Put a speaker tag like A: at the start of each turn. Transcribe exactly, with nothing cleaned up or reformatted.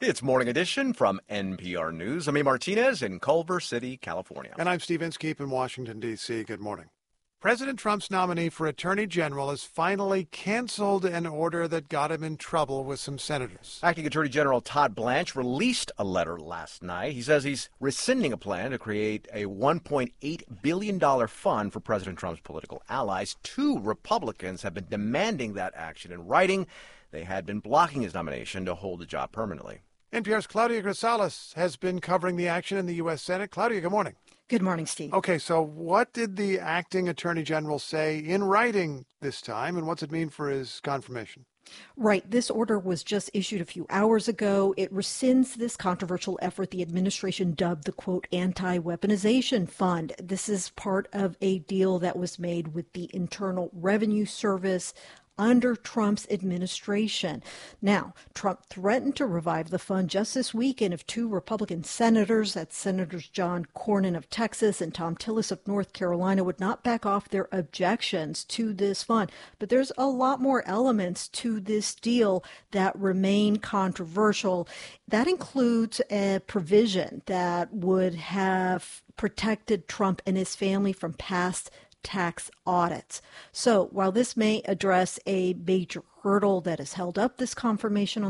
A: It's Morning Edition from N P R News. I'm A. Martinez in Culver City, California.
B: And I'm Steve Inskeep in Washington, D C Good morning. President Trump's nominee for Attorney General has finally canceled an order that got him in trouble with some senators.
A: Acting Attorney General Todd Blanche released a letter last night. He says he's rescinding a plan to create a one point eight billion dollars fund for President Trump's political allies. Two Republicans have been demanding that action in writing. They had been blocking his nomination to hold the job permanently.
B: N P R's Claudia Grisales has been covering the action in the U S Senate. Claudia, good morning.
C: Good morning, Steve.
B: Okay, so what did the acting attorney general say in writing this time, and what's it mean for his confirmation?
C: Right. This order was just issued a few hours ago. It rescinds this controversial effort the administration dubbed the, quote, anti-weaponization fund. This is part of a deal that was made with the Internal Revenue Service under Trump's administration. Now, Trump threatened to revive the fund just this weekend if two Republican senators, that's Senators John Cornyn of Texas and Thom Tillis of North Carolina, would not back off their objections to this fund. But there's a lot more elements to this deal that remain controversial. That includes a provision that would have protected Trump and his family from past tax audits. So while this may address a major hurdle that has held up this confirmation on